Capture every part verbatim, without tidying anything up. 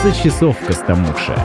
двадцать часов в Костомукше.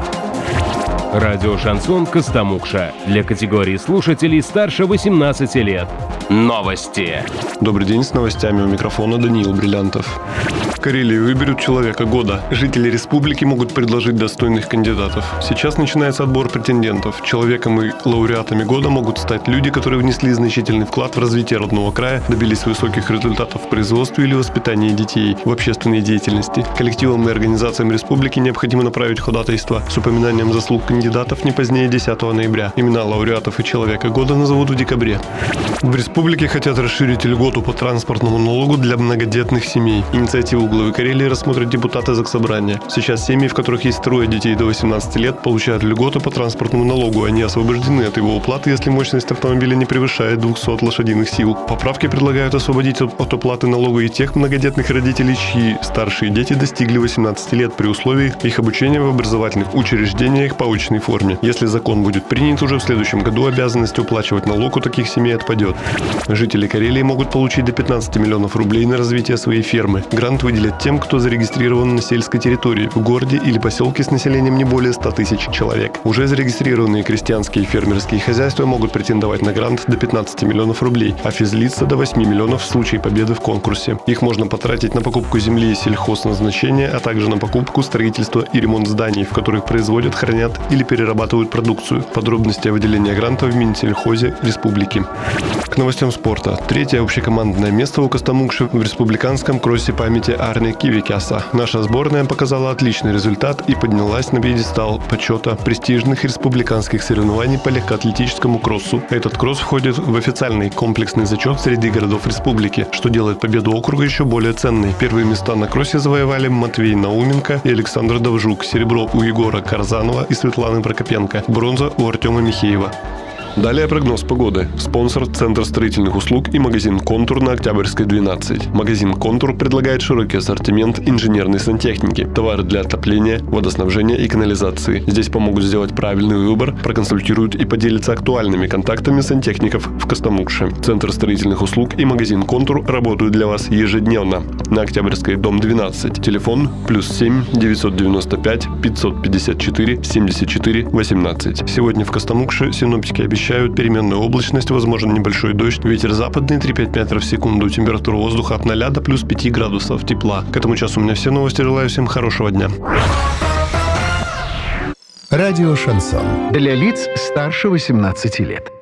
Радио «Шансон» Костомукша. Для категории слушателей старше восемнадцати лет. Новости. Добрый день, с новостями у микрофона Даниил Бриллянтов. В Карелии выберут человека года. Жители республики могут предложить достойных кандидатов. Сейчас начинается отбор претендентов. Человеком и лауреатами года могут стать люди, которые внесли значительный вклад в развитие родного края, добились высоких результатов в производстве или воспитании детей, в общественной деятельности. Коллективам и организациям республики необходимо направить ходатайство с упоминанием заслуг кандидатов не позднее десятого ноября. Имена лауреатов и человека года назовут в декабре. В республике хотят расширить льготу по транспортному налогу для многодетных семей. Инициативу главы Карелии рассмотрят депутаты Заксобрания. Сейчас семьи, в которых есть трое детей до восемнадцати лет, получают льготу по транспортному налогу. Они освобождены от его уплаты, если мощность автомобиля не превышает двухсот лошадиных сил. Поправки предлагают освободить от уплаты налога и тех многодетных родителей, чьи старшие дети достигли восемнадцати лет, при условии их обучения в образовательных учреждениях по очной форме. Если закон будет принят, уже в следующем году обязанность уплачивать налог у таких семей отпадет. Жители Карелии могут получить до пятнадцати миллионов рублей на развитие своей фермы. Грант выделят тем, кто зарегистрирован на сельской территории, в городе или поселке с населением не более ста тысяч человек. Уже зарегистрированные крестьянские и фермерские хозяйства могут претендовать на грант до пятнадцати миллионов рублей, а физлица до восьми миллионов в случае победы в конкурсе. Их можно потратить на покупку земли и сельхозназначения, а также на покупку, строительство и ремонт зданий, в которых производят, хранят или перерабатывают продукцию. Подробности о выделении грантов в Минсельхозе Республики. К новостям спорта. Третье общекомандное место у Костомукши в республиканском кроссе памяти Арни Кивикяса. Наша сборная показала отличный результат и поднялась на пьедестал почета престижных республиканских соревнований по легкоатлетическому кроссу. Этот кросс входит в официальный комплексный зачет среди городов республики, что делает победу округа еще более ценной. Первые места на кроссе завоевали Матвей Науменко и Александр Довжук, серебро у Егора Карзанова и Светланы Прокопенко, бронза у Артема Михеева. Далее прогноз погоды. Спонсор – Центр строительных услуг и магазин «Контур» на Октябрьской, двенадцать. Магазин «Контур» предлагает широкий ассортимент инженерной сантехники, товары для отопления, водоснабжения и канализации. Здесь помогут сделать правильный выбор, проконсультируют и поделятся актуальными контактами сантехников в Костомукше. Центр строительных услуг и магазин «Контур» работают для вас ежедневно. На Октябрьской, дом двенадцать. Телефон плюс семь девятьсот девяносто пять пятьсот пятьдесят четыре семьдесят четыре восемнадцать. Сегодня в Костомукше синоптики обещают Обещают переменную облачность, возможен небольшой дождь, ветер западный три-пять метров в секунду, температура воздуха от ноля до плюс пяти градусов тепла. К этому часу у меня все новости, желаю всем хорошего дня. Радио «Шансон» для лиц старше восемнадцати лет.